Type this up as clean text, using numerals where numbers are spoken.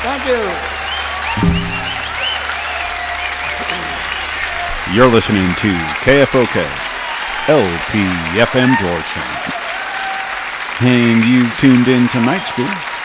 Thank you. You're listening to KFOK, LPFM Georgetown. And you've tuned in to Night School